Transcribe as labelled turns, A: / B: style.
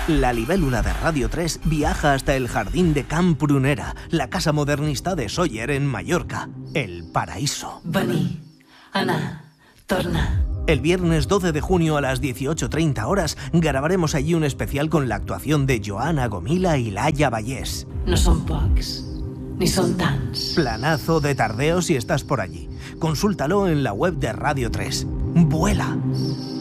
A: La libélula de Radio 3 viaja hasta el jardín de Can Prunera, la casa modernista de Sóller en Mallorca, el paraíso.
B: Venir, anar, tornar.
A: El viernes 12 de junio a las 18:30 horas grabaremos allí un especial con la actuación de Joana Gomila y Laia Vallès.
B: No són pocs, ni són tants.
A: Planazo de tardeo si estás por allí. Consúltalo en la web de Radio 3. ¡Vuela!